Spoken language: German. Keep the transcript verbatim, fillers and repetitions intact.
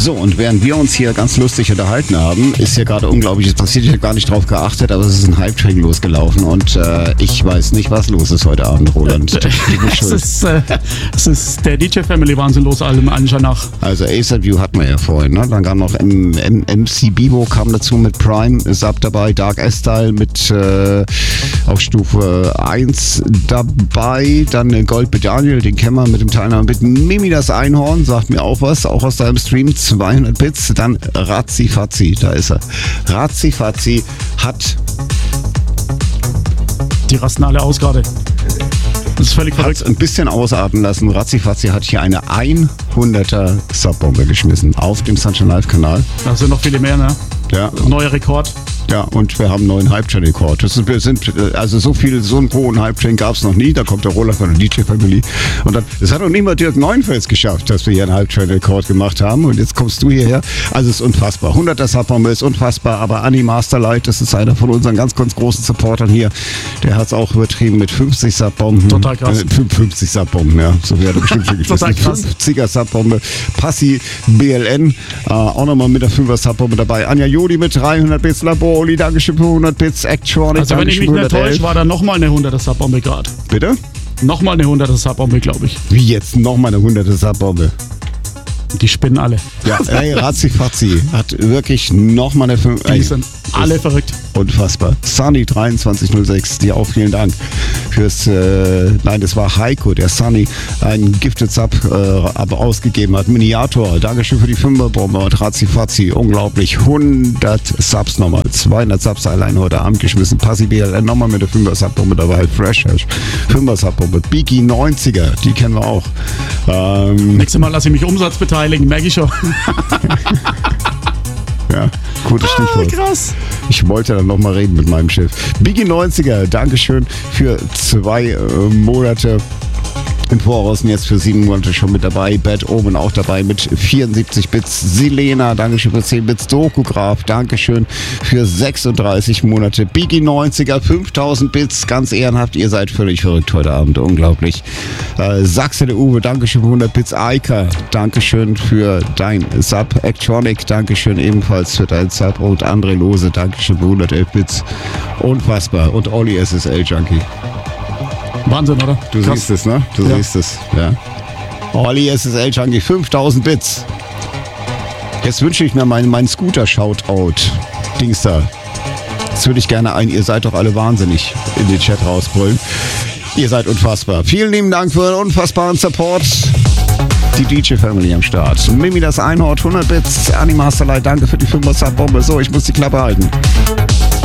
So, und während wir uns hier ganz lustig unterhalten haben, ist hier gerade Unglaubliches passiert. Ich habe gar nicht drauf geachtet, aber es ist ein Hype-Train losgelaufen und äh, ich weiß nicht, was los ist heute Abend, Roland. Es ist, äh, es ist der D J-Family-Wahnsinn los, allem Anschein nach. Also A$AP View hatten wir ja vorhin, ne? Dann kam noch M- M- M C Bibo kam dazu mit Prime, ist ab dabei, Dark S-Style mit äh, auf Stufe eins dabei, dann äh, Gold mit Daniel, den kennen wir mit dem Teilnahme mit Mimi das Einhorn, sagt mir auch was, auch aus deinem Stream, zweihundert Bits, dann Razzi Fazzi, da ist er. Razzi Fazzi hat... Die rasten alle aus gerade. Das ist völlig verrückt. Hat's ein bisschen ausarten lassen. Razzi Fazzi hat hier eine hunderter Subbombe geschmissen auf dem Sunshine Live Kanal. Da sind noch viele mehr, ne? Ja. Neuer Rekord. Ja, und wir haben einen neuen Hype-Train-Rekord. Das sind, wir sind, also so viel, so einen hohen Hype-Train gab es noch nie. Da kommt der Roland von der D J-Family. Und dann, das hat auch nicht mal Dirk Neuenfels geschafft, dass wir hier einen Hype-Train-Rekord gemacht haben. Und jetzt kommst du hierher. Also es ist unfassbar. hunderter Subbombe ist unfassbar. Aber Anni Masterlight, das ist einer von unseren ganz, ganz großen Supportern hier. Der hat es auch übertrieben mit fünfzig Subbomben. Total krass. Äh, fünfzig Subbomben, ja. So wäre er bestimmt schon geschmissen. fünfziger Subbombe. Passi B L N, äh, auch nochmal mit der fünfer Subbombe dabei. Anja Jodi mit dreihundert Bits, Labor Oli, Dankeschön für hundert Bits, Actronic, also wenn ich mich nicht täusche, war da nochmal eine hunderter Subbombe gerade. Bitte? Nochmal eine hunderter Subbombe, glaube ich. Wie jetzt nochmal eine hunderte Subbombe? Die spinnen alle. Ja, ey, Razzi Fazzi hat wirklich nochmal eine fünf. Die sind alle verrückt. Unfassbar. Sunny dreiundzwanzig null sechs, dir auch vielen Dank fürs, äh, nein, das war Heiko, der Sunny, einen Gifted Sub äh, aber ausgegeben hat. Miniator, Dankeschön für die Fünferbombe und Razzi Fazzi, unglaublich. hundert Subs nochmal, zweihundert Subs allein heute Abend geschmissen. Passi B L N nochmal mit der fünfer Subbombe dabei. Fresh Hash, fünfer Subbombe. Biggie neunziger, die kennen wir auch. Ähm, Nächstes Mal lasse ich mich Umsatz beteiligen, merke ich schon. Ja, gutes Stichwort. Ah, krass. Ich wollte dann nochmal reden mit meinem Chef. Biggie neunziger, Dankeschön für zwei äh, Monate. Im Voraus und jetzt für sieben Monate schon mit dabei. Bad Omen auch dabei mit vierundsiebzig Bits. Silena, Dankeschön für zehn Bits. Dokograf, Dankeschön für sechsunddreißig Monate. Biggie neunziger, fünftausend Bits. Ganz ehrenhaft, ihr seid völlig verrückt heute Abend. Unglaublich. Äh, Sachse der Uwe, Dankeschön für hundert Bits. Aika, Dankeschön für dein Sub. Actronic, Dankeschön ebenfalls für dein Sub. Und André Lose, Dankeschön für hundertelf Bits. Unfassbar. Und Olli S S L Junkie. Wahnsinn, oder? Du Krass. siehst es, ne? Du ja. siehst es, ja. Olli S S L Junkie, fünftausend Bits. Jetzt wünsche ich mir meinen mein Scooter-Shoutout. Dings da. Jetzt würde ich gerne ein, ihr seid doch alle wahnsinnig, in den Chat rausbrüllen. Ihr seid unfassbar. Vielen lieben Dank für den unfassbaren Support. Die D J-Family am Start. Mimi das Einhorn, hundert Bits. Anni Masterlight, danke für die fünfer Subbombe. So, ich muss die Klappe halten.